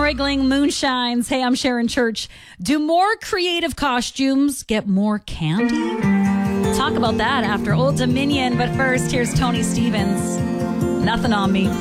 Roigling, Moonshines. Hey, I'm Sharon Church. Do more creative costumes get more candy? Talk about that after Old Dominion. But first, here's Tony Stevens. Nothing on me.